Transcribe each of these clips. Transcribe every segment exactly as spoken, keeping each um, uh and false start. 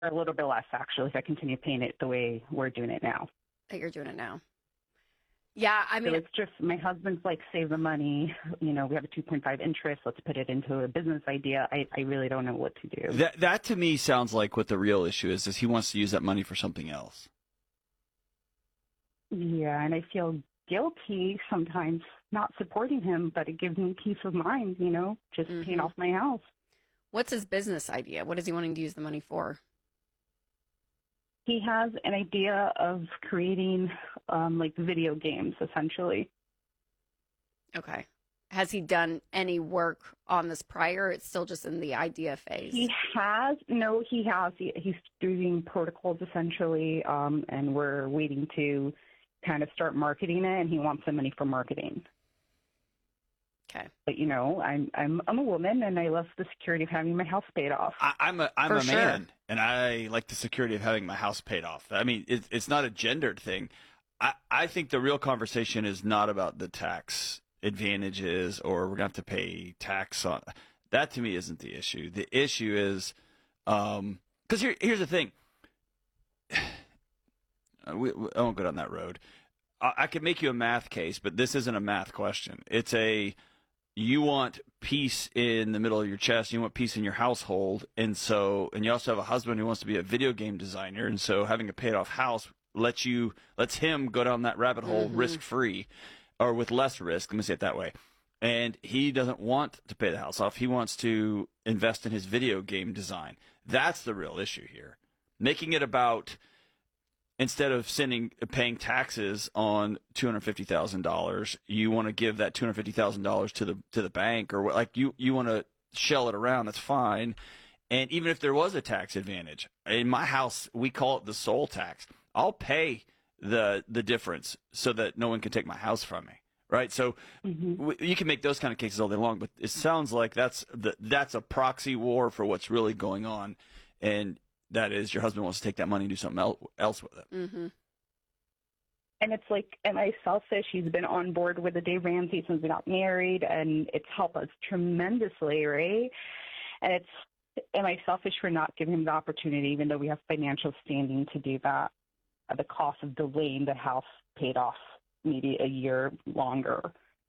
a little bit less, actually, if I continue paying it the way we're doing it now. That you're doing it now. Yeah, I mean, so it's just my husband's like, save the money. You know, we have a two point five interest. Let's put it into a business idea. I, I really don't know what to do. That that to me sounds like what the real issue is. Is he wants to use that money for something else? Yeah, and I feel guilty sometimes not supporting him, but it gives me peace of mind. You know, just mm-hmm. paying off my house. What's his business idea? What is he wanting to use the money for? He has an idea of creating um, like video games, essentially. Okay. Has he done any work on this prior? It's still just in the idea phase. He has. No, he has. He, he's doing protocols, essentially, um, and we're waiting to kind of start marketing it, and he wants the money for marketing. Okay. But, you know, I'm I'm I'm a woman, and I love the security of having my house paid off. I, I'm a I'm For a sure. man, and I like the security of having my house paid off. I mean, it, it's not a gendered thing. I, I think the real conversation is not about the tax advantages or we're going to have to pay tax on. That, to me, isn't the issue. The issue is um, – because here, here's the thing. We, we, I won't go down that road. I, I could make you a math case, but this isn't a math question. It's a – you want peace in the middle of your chest. You want peace in your household. And so, and you also have a husband who wants to be a video game designer. And so having a paid off house lets you, lets him go down that rabbit hole mm-hmm. risk free or with less risk. Let me say it that way. And he doesn't want to pay the house off. He wants to invest in his video game design. That's the real issue here. Making it about, instead of sending paying taxes on two hundred fifty thousand dollars, you want to give that two hundred fifty thousand dollars to the to the bank, or like you you want to shell it around. That's fine. And even if there was a tax advantage, in my house we call it the soul tax. I'll pay the the difference so that no one can take my house from me. Right? So mm-hmm. w- you can make those kind of cases all day long, but it sounds like that's the, that's a proxy war for what's really going on, and that is your husband wants to take that money and do something else with it. Mm-hmm. And it's like, am I selfish? He's been on board with the Dave Ramsey since we got married, and it's helped us tremendously, right? And it's, am I selfish for not giving him the opportunity, even though we have financial standing to do that, at the cost of delaying the house paid off maybe a year longer?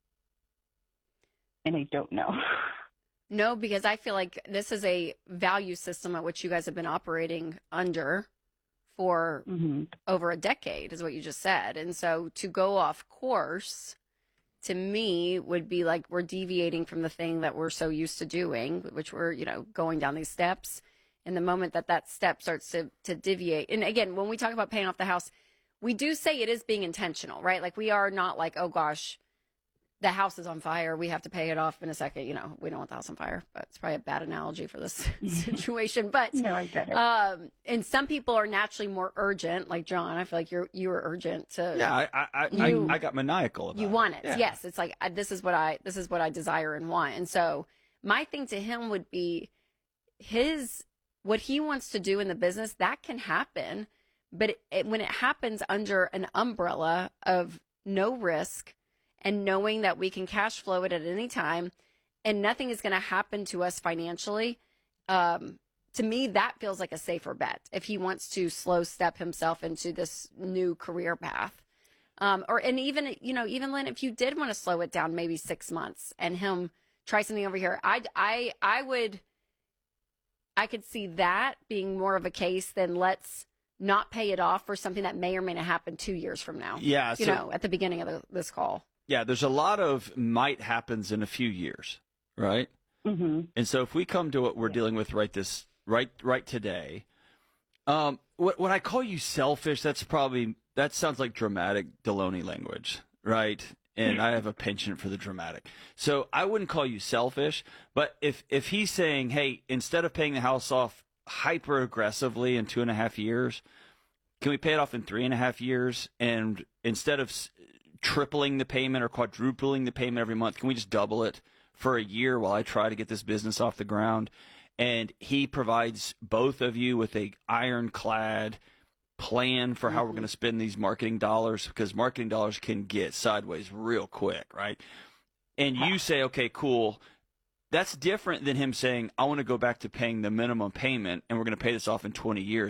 And I don't know. No, because I feel like this is a value system at which you guys have been operating under for mm-hmm. over a decade, is what you just said. And so to go off course, to me, would be like we're deviating from the thing that we're so used to doing, which we're, you know, going down these steps. And the moment that that step starts to, to deviate, and again, when we talk about paying off the house, we do say it is being intentional, right? Like we are not like, oh gosh, the house is on fire, we have to pay it off in a second. You know, we don't want the house on fire, but it's probably a bad analogy for this situation. But no, I get it. Um, and some people are naturally more urgent, like John. I feel like you're you were urgent to. Yeah, I I, you, I, I got maniacal about you it. want it. Yeah. Yes, it's like I, this is what I this is what I desire and want. And so my thing to him would be his what he wants to do in the business. That can happen, but it, it, when it happens under an umbrella of no risk, and knowing that we can cash flow it at any time and nothing is going to happen to us financially, um, to me, that feels like a safer bet if he wants to slow step himself into this new career path. Um, or, and even, you know, even Lynn, if you did want to slow it down, maybe six months and him try something over here, I, I, I would, I could see that being more of a case than let's not pay it off for something that may or may not happen two years from now. Yeah. You so- know, at the beginning of the, this call. Yeah, there's a lot of might happens in a few years, right? Mm-hmm. And so if we come to what we're dealing with right this right right today, um, what when I call you selfish, that's probably that sounds like dramatic Deloney language, right? And I have a penchant for the dramatic, so I wouldn't call you selfish. But if if he's saying, hey, instead of paying the house off hyper aggressively in two and a half years, can we pay it off in three and a half years? And instead of tripling the payment or quadrupling the payment every month, can we just double it for a year while I try to get this business off the ground? And he provides both of you with a ironclad plan for how mm-hmm. we're going to spend these marketing dollars, because marketing dollars can get sideways real quick, right? And you say, okay, cool. That's different than him saying, I want to go back to paying the minimum payment and we're going to pay this off in twenty years.